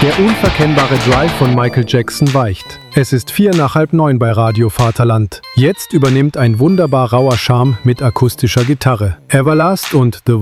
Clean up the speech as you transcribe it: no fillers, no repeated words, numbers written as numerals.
Der unverkennbare Drive von Michael Jackson weicht. Es ist 8:45 bei Radio Vaterland. Jetzt übernimmt ein wunderbar rauer Charme mit akustischer Gitarre. Everlast und The